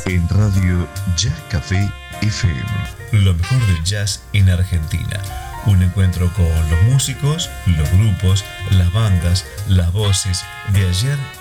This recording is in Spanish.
en Radio Jazz Café FM. Lo mejor del jazz en Argentina. Un encuentro con los músicos, los grupos, las bandas, las voces de ayer